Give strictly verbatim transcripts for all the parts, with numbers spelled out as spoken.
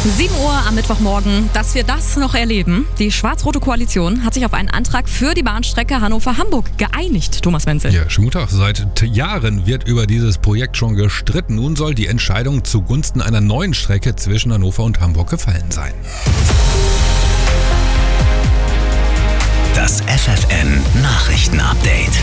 sieben Uhr am Mittwochmorgen, dass wir das noch erleben. Die schwarz-rote Koalition hat sich auf einen Antrag für die Bahnstrecke Hannover-Hamburg geeinigt, Thomas Menzel. Ja, schönen guten Tag. Seit Jahren wird über dieses Projekt schon gestritten. Nun soll die Entscheidung zugunsten einer neuen Strecke zwischen Hannover und Hamburg gefallen sein. Das F F N-Nachrichten-Update.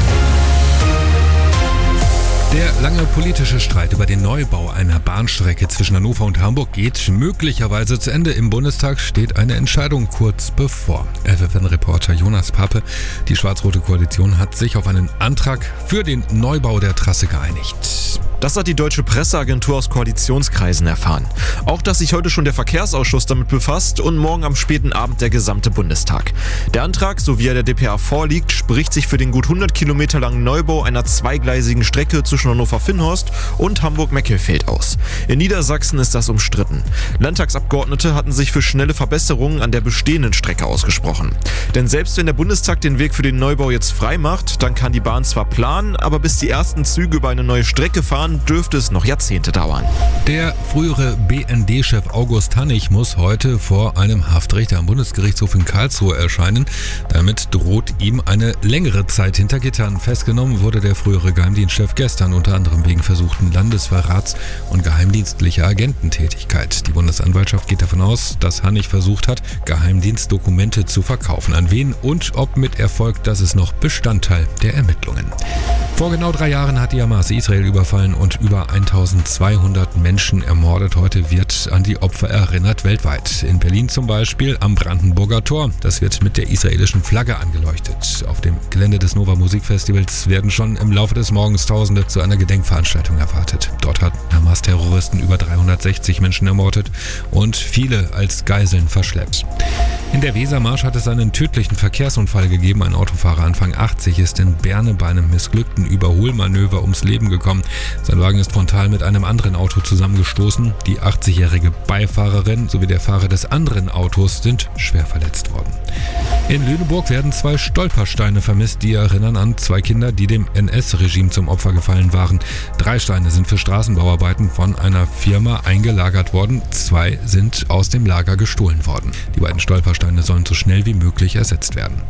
Der lange politische Streit über den Neubau einer Bahnstrecke zwischen Hannover und Hamburg geht möglicherweise zu Ende. Im Bundestag steht eine Entscheidung kurz bevor. F F N-Reporter Jonas Pape. Die schwarz-rote Koalition hat sich auf einen Antrag für den Neubau der Trasse geeinigt. Das hat die deutsche Presseagentur aus Koalitionskreisen erfahren. Auch, dass sich heute schon der Verkehrsausschuss damit befasst und morgen am späten Abend der gesamte Bundestag. Der Antrag, so wie er der D P A vorliegt, spricht sich für den gut hundert Kilometer langen Neubau einer zweigleisigen Strecke zwischen Hannover-Vinnhorst und Hamburg-Meckelfeld aus. In Niedersachsen ist das umstritten. Landtagsabgeordnete hatten sich für schnelle Verbesserungen an der bestehenden Strecke ausgesprochen. Denn selbst wenn der Bundestag den Weg für den Neubau jetzt frei macht, dann kann die Bahn zwar planen, aber bis die ersten Züge über eine neue Strecke fahren, dürfte es noch Jahrzehnte dauern. Der frühere B N D-Chef August Hannig muss heute vor einem Haftrichter am Bundesgerichtshof in Karlsruhe erscheinen. Damit droht ihm eine längere Zeit hinter Gittern. Festgenommen wurde der frühere Geheimdienstchef gestern unter anderem wegen versuchten Landesverrats und geheimdienstlicher Agententätigkeit. Die Bundesanwaltschaft geht davon aus, dass Hannig versucht hat, Geheimdienstdokumente zu verkaufen. An wen und ob mit Erfolg, das ist noch Bestandteil der Ermittlungen. Vor genau drei Jahren hat die Hamas Israel überfallen und über eintausendzweihundert Menschen ermordet. Heute wird an die Opfer erinnert weltweit. In Berlin zum Beispiel am Brandenburger Tor. Das wird mit der israelischen Flagge angeleuchtet. Auf dem Gelände des Nova Musikfestivals werden schon im Laufe des Morgens Tausende zu einer Gedenkveranstaltung erwartet. Dort hatten Hamas-Terroristen über dreihundertsechzig Menschen ermordet und viele als Geiseln verschleppt. In der Wesermarsch hat es einen tödlichen Verkehrsunfall gegeben. Ein Autofahrer Anfang achtzig ist in Berne bei einem missglückten Überholmanöver ums Leben gekommen. Sein Wagen ist frontal mit einem anderen Auto zusammengestoßen. Die achtzigjährige Beifahrerin sowie der Fahrer des anderen Autos sind schwer verletzt worden. In Lüneburg werden zwei Stolpersteine vermisst, die erinnern an zwei Kinder, die dem N S-Regime zum Opfer gefallen waren. Drei Steine sind für Straßenbauarbeiten von einer Firma eingelagert worden. Zwei sind aus dem Lager gestohlen worden. Die beiden Stolpersteine sollen so schnell wie möglich ersetzt werden.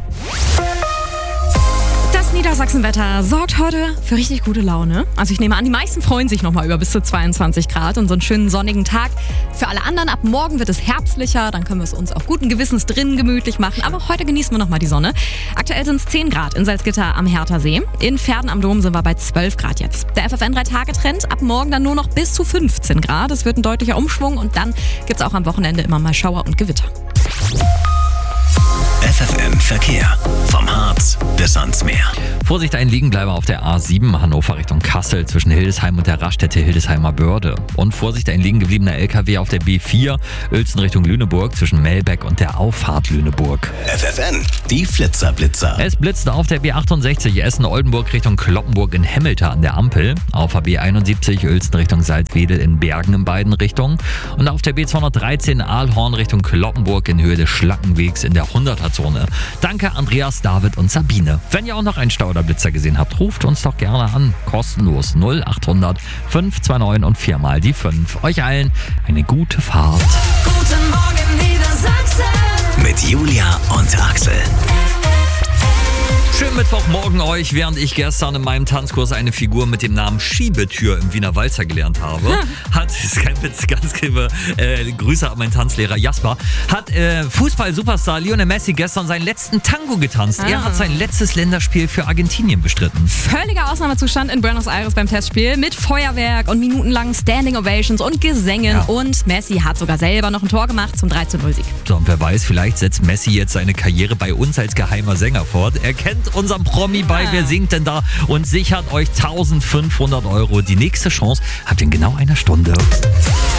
Das Niedersachsenwetter sorgt heute für richtig gute Laune. Also ich nehme an, die meisten freuen sich nochmal über bis zu zweiundzwanzig Grad und so einen schönen sonnigen Tag. Für alle anderen, ab morgen wird es herbstlicher, dann können wir es uns auch guten Gewissens drinnen gemütlich machen. Aber heute genießen wir nochmal die Sonne. Aktuell sind es zehn Grad in Salzgitter am Herthasee. In Verden am Dom sind wir bei zwölf Grad jetzt. Der F F N drei Tage Trend, ab morgen dann nur noch bis zu fünfzehn Grad. Es wird ein deutlicher Umschwung und dann gibt es auch am Wochenende immer mal Schauer und Gewitter. F F N-Verkehr. Vom Harz bis ans Meer. Vorsicht, ein Liegenbleiber auf der A sieben Hannover Richtung Kassel zwischen Hildesheim und der Raststätte Hildesheimer Börde. Und Vorsicht, ein liegen gebliebener L K W auf der B vier Uelzen Richtung Lüneburg zwischen Melbeck und der Auffahrt Lüneburg. F F N, die Flitzer-Blitzer. Es blitzt auf der B achtundsechzig Essen-Oldenburg Richtung Kloppenburg in Hemmelte an der Ampel. Auf der B einundsiebzig Uelzen Richtung Salzwedel in Bergen in beiden Richtungen. Und auf der B zweihundertdreizehn Aalhorn Richtung Kloppenburg in Höhe des Schlackenwegs in der hunderter-Zone. Danke Andreas, David und Sabine. Wenn ihr auch noch einen Stau oder Blitzer gesehen habt, ruft uns doch gerne an. Kostenlos null achthundert fünf zwei neun und viermal die fünf. Euch allen eine gute Fahrt. Guten Morgen Niedersachsen. Mit Julia und Axel. Schönen Mittwochmorgen euch, während ich gestern in meinem Tanzkurs eine Figur mit dem Namen Schiebetür im Wiener Walzer gelernt habe, ja. hat, das ist kein Witz, ganz liebe äh, Grüße an meinen Tanzlehrer Jasper, hat äh, Fußball-Superstar Lionel Messi gestern seinen letzten Tango getanzt. Ah. Er hat sein letztes Länderspiel für Argentinien bestritten. Völliger Ausnahmezustand in Buenos Aires beim Testspiel mit Feuerwerk und minutenlangen Standing Ovations und Gesängen. Ja. Und Messi hat sogar selber noch ein Tor gemacht zum drei zu null Sieg. So, und wer weiß, vielleicht setzt Messi jetzt seine Karriere bei uns als geheimer Sänger fort. Er kennt unserem Promi bei Wer singt denn da und sichert euch eintausendfünfhundert Euro. Die nächste Chance habt ihr in genau einer Stunde.